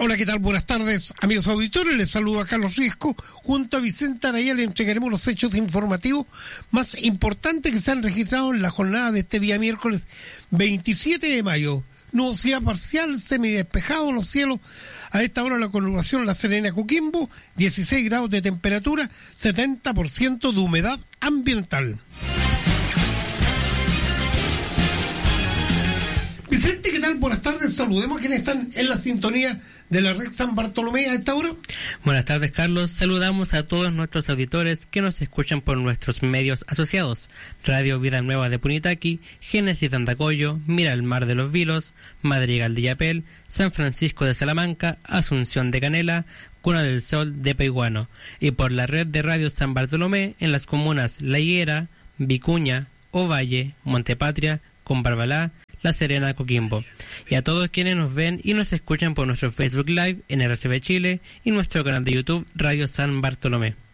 Hola, ¿qué tal? Buenas tardes, amigos auditores. Les saludo a Carlos Riesco. Junto a Vicente Araya le entregaremos los hechos informativos más importantes que se han registrado en la jornada de este día miércoles 27 de mayo. Nubosidad parcial, semidespejado los cielos. A esta hora la conurbación La Serena Coquimbo, 16 grados de temperatura, 70% de humedad ambiental. Vicente, ¿qué tal? Buenas tardes. Saludemos a quienes están en la sintonía de la red San Bartolomé a esta hora. Buenas tardes, Carlos. Saludamos a todos nuestros auditores que nos escuchan por nuestros medios asociados: Radio Vida Nueva de Punitaqui, Génesis de Andacollo, Mira el Mar de los Vilos, Madrigal de Yapel, San Francisco de Salamanca, Asunción de Canela, Cuna del Sol de Pehuano, y por la red de Radio San Bartolomé en las comunas La Higuera, Vicuña, Ovalle, Montepatria, Combarbalá, La Serena, Coquimbo, y a todos quienes nos ven y nos escuchan por nuestro Facebook Live en RCB Chile y nuestro canal de YouTube Radio San Bartolomé.